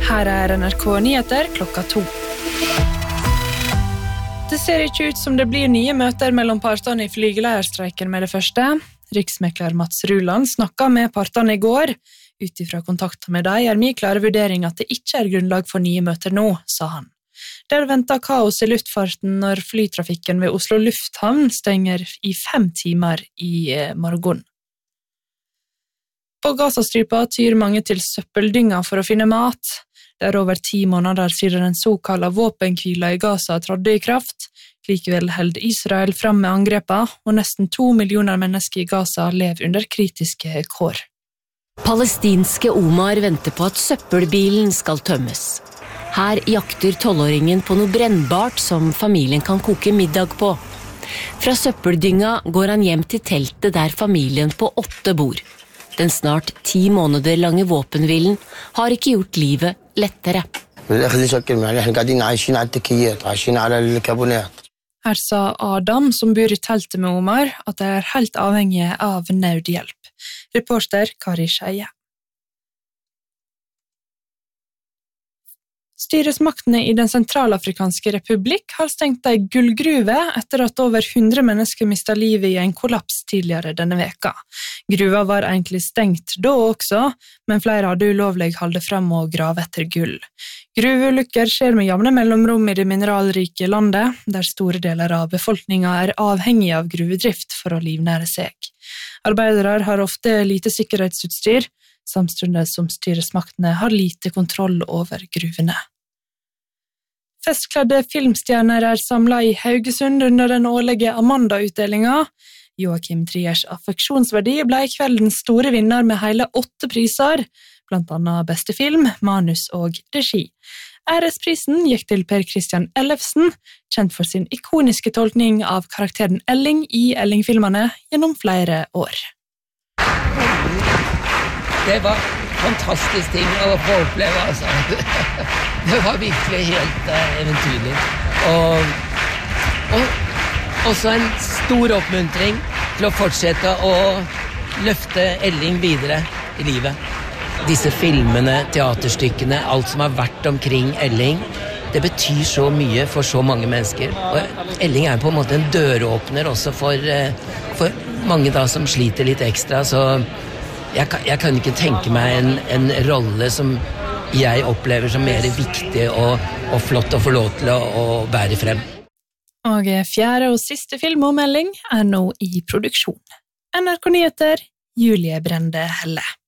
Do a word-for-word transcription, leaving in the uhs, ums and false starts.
Her er N R K Nyheter klokka to. Det ser ikke ut som det blir nye møter mellom partene i flygeleierstreiken med det første. Riksmekler Mats Ruland snakket med partene i går. Ut ifra kontakt med dem er min klare vurdering at det ikke er grunnlag for nye møter nå, sa han. Det er ventet kaos i luftfarten når flytrafikken ved Oslo lufthavn stenger i fem timer i morgen. På Gazastripa tyr mange til søppeldynga for å finne mat. Det er over ti måneder siden den såkalte våpenhvila i Gaza trådte i kraft. Likevel held Israel fram med angrepa, og nesten to millioner mennesker i Gaza lever under kritiske kår. Palestinske Omar venter på at søppelbilen skal tømmes. Her jakter tolvåringen på noe brennbart som familien kan koke middag på. Fra søppeldynga går han hjem til teltet der familien på åtte bor. Den snart ti måneder lange våpenhvilen har ikke gjort livet lettere. Her sa Adam, som bor i teltet med Omar, at de er helt avhengige av nødhjelp. Reporter Kari Skeie. Styresmaktene i den sentralafrikanske republikk har stengt ei gullgruve etter at over hundre mennesker mistet livet i en kollaps tidligere denne veka. Gruva var egentlig stengt da også, men flere hadde ulovlig holdt frem og grave etter gull. Gruveulykker skjer med jevne mellomrom i det mineralrike landet, der store deler av befolkningen er avhengig av gruvedrift for å livnære seg. Arbeidere har ofte lite sikkerhetsutstyr, samtidig som styresmaktene har lite kontroll over gruvene. Festkledde filmstjerner er samlet i Haugesund under den årlige Amanda-utdelingen. Joakim Triers affeksjonsverdi ble kveldens store vinner med hele åtte priser, blant annet beste film, manus og regi. Æresprisen gikk til Per Christian Ellefsen, kjent for sin ikoniske tolkning av karakteren Elling i Elling-filmene gjennom flere år. Det var fantastisk ting å få oppleve, altså. Det var virkelig helt uh, eventyrlig. Og, og også en stor oppmuntring til å fortsette å løfte Elling videre i livet. Disse filmene, teaterstykkene, alt som har vært omkring Elling, det betyr så mye for så mange mennesker. Og Elling er på en måte en døråpner også for, uh, for mange da som sliter litt ekstra, så Jeg kan, jeg kan ikke tenke meg en, en rolle som jeg opplever som mer viktig og, og flott å få lov til å, å bære frem. Og fjerde og siste filmommelding er nå i produksjon. N R K Nyheter, Julie Brende Helle.